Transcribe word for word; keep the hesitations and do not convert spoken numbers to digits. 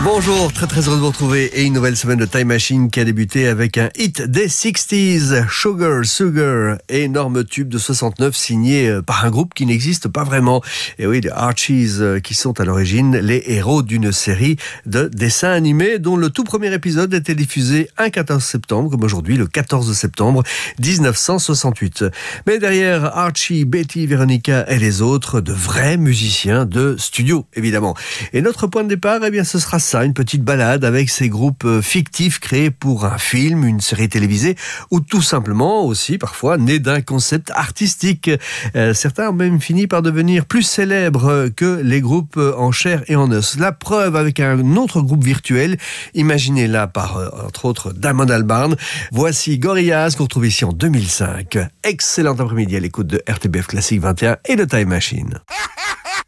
Bonjour, très très heureux de vous retrouver et une nouvelle semaine de Time Machine qui a débuté avec un hit des sixties, Sugar Sugar, énorme tube de soixante-neuf signé par un groupe qui n'existe pas vraiment. Et oui, les Archies qui sont à l'origine les héros d'une série de dessins animés dont le tout premier épisode était diffusé un quatorze septembre, comme aujourd'hui le quatorze septembre dix-neuf cent soixante-huit. Mais derrière Archie, Betty, Veronica et les autres, de vrais musiciens de studio évidemment. Et notre point de départ, eh bien ce sera ça, une petite balade avec ces groupes fictifs créés pour un film, une série télévisée ou tout simplement aussi parfois nés d'un concept artistique. Euh, certains ont même fini par devenir plus célèbres que les groupes en chair et en os. La preuve avec un autre groupe virtuel, imaginé là par euh, entre autres Damon Albarn. Voici Gorillaz qu'on retrouve ici en deux mille cinq. Excellent après-midi à l'écoute de R T B F Classique vingt et un et de Time Machine.